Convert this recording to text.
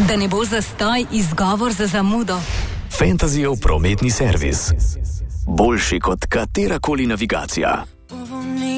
Da ne bo zastoj izgovor za zamudo. Fantasyjev prometni servis. Boljši kot katerakoli navigacija.